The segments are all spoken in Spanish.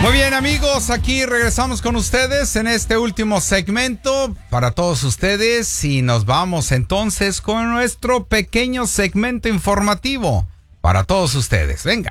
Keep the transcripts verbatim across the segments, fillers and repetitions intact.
Muy bien, amigos, aquí regresamos con ustedes en este último segmento para todos ustedes y nos vamos entonces con nuestro pequeño segmento informativo para todos ustedes. Venga.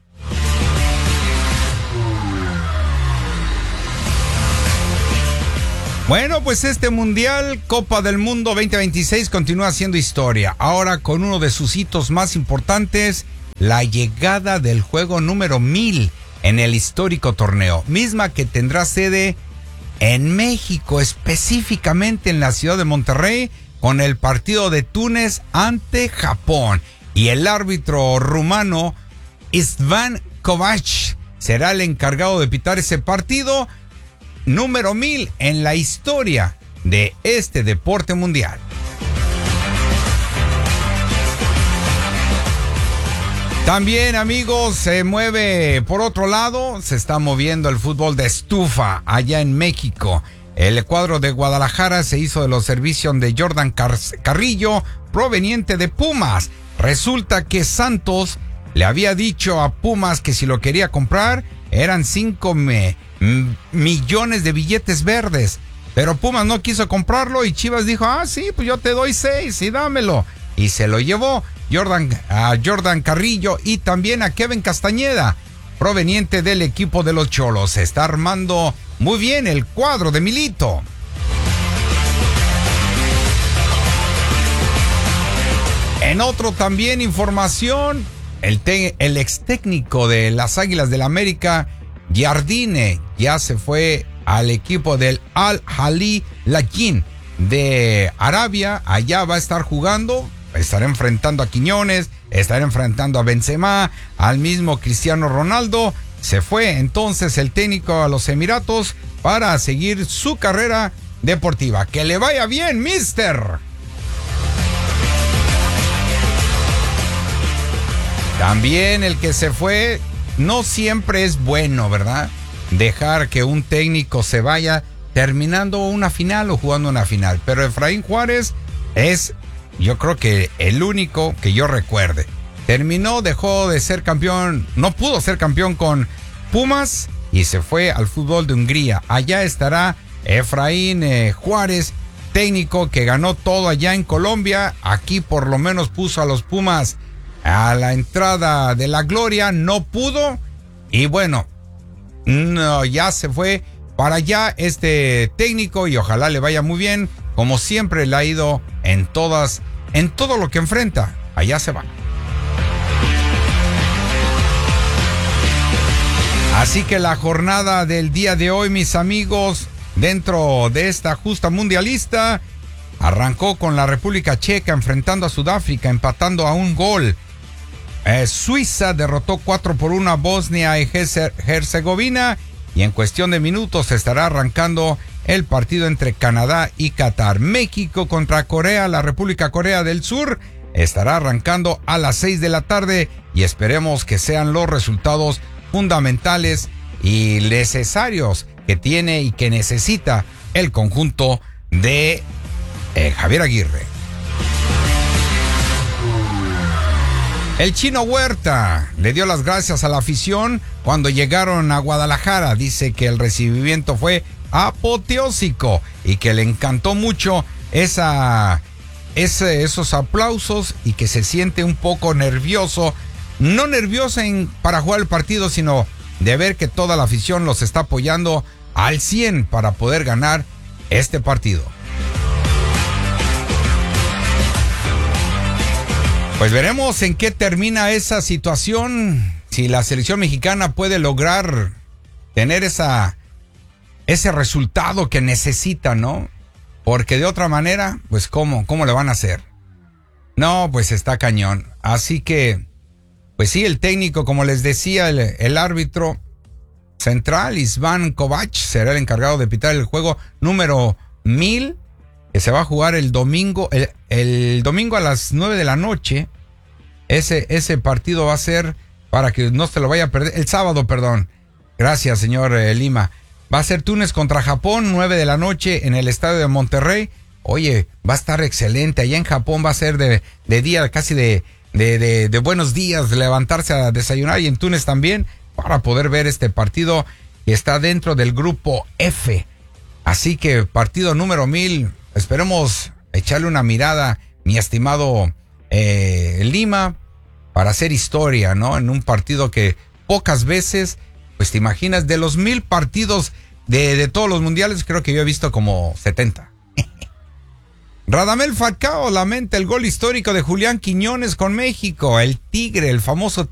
Bueno, pues este Mundial Copa del Mundo veinte veintiséis continúa siendo historia. Ahora con uno de sus hitos más importantes, la llegada del juego número mil en el histórico torneo, misma que tendrá sede en México, específicamente en la ciudad de Monterrey, con el partido de Túnez ante Japón. Y el árbitro rumano Istvan Kovač será el encargado de pitar ese partido número mil en la historia de este deporte mundial. También, amigos, se mueve por otro lado, se está moviendo el fútbol de estufa allá en México. El cuadro de Guadalajara se hizo de los servicios de Jordan Car- Carrillo, proveniente de Pumas. Resulta que Santos le había dicho a Pumas que si lo quería comprar eran cinco me- m- millones de billetes verdes. Pero Pumas no quiso comprarlo y Chivas dijo, ah, sí, pues yo te doy seis y dámelo. Y se lo llevó Jordan, a Jordan Carrillo y también a Kevin Castañeda, proveniente del equipo de los Cholos. Se está armando muy bien el cuadro de Milito. En otro también información, el, te, el ex técnico de las Águilas del América, Jardine, ya se fue al equipo del Al-Ahly Lakin de Arabia. Allá va a estar jugando. Estará enfrentando a Quiñones, estará enfrentando a Benzema, al mismo Cristiano Ronaldo. Se fue entonces el técnico a los Emiratos para seguir su carrera deportiva. ¡Que le vaya bien, mister! También el que se fue, no siempre es bueno, ¿verdad? Dejar que un técnico se vaya terminando una final o jugando una final. Pero Efraín Juárez es... yo creo que el único que yo recuerde. Terminó, dejó de ser campeón, no pudo ser campeón con Pumas y se fue al fútbol de Hungría. Allá estará Efraín eh, Juárez, técnico que ganó todo allá en Colombia. Aquí por lo menos puso a los Pumas a la entrada de la gloria, no pudo. Y bueno, no, ya se fue para allá este técnico y ojalá le vaya muy bien. Como siempre le ha ido en todas, en todo lo que enfrenta. Allá se va. Así que la jornada del día de hoy, mis amigos, dentro de esta justa mundialista, arrancó con la República Checa enfrentando a Sudáfrica, empatando a un gol. Eh, Suiza derrotó cuatro por uno a Bosnia y Herzegovina. Y en cuestión de minutos estará arrancando el partido entre Canadá y Qatar. México contra Corea, la República Corea del Sur, estará arrancando a las seis de la tarde y esperemos que sean los resultados fundamentales y necesarios que tiene y que necesita el conjunto de eh, Javier Aguirre. El Chino Huerta le dio las gracias a la afición cuando llegaron a Guadalajara. Dice que el recibimiento fue apoteósico y que le encantó mucho esa, ese, esos aplausos y que se siente un poco nervioso. No nervioso en, para jugar el partido, sino de ver que toda la afición los está apoyando al cien para poder ganar este partido. Pues veremos en qué termina esa situación, si la selección mexicana puede lograr tener esa, ese resultado que necesita, ¿no? Porque de otra manera, pues ¿cómo, cómo le van a hacer? No, pues está cañón. Así que, pues sí, el técnico, como les decía, el, el árbitro central, Istvan Kovač, será el encargado de pitar el juego número mil, que se va a jugar el domingo, el, el domingo a las nueve de la noche. Ese, ese partido va a ser, para que no se lo vaya a perder, el sábado, perdón. Gracias, señor eh, Lima. Va a ser Túnez contra Japón, nueve de la noche en el estadio de Monterrey. Oye, va a estar excelente. Allá en Japón va a ser de, de día, casi de, de, de, de buenos días, levantarse a desayunar, y en Túnez también, para poder ver este partido que está dentro del grupo F. Así que partido número mil, esperemos echarle una mirada, mi estimado eh, Lima, para hacer historia, ¿no? En un partido que pocas veces, pues te imaginas, de los mil partidos de, de todos los mundiales, creo que yo he visto como setenta. Radamel Falcao lamenta el gol histórico de Julián Quiñones con México, el Tigre, el famoso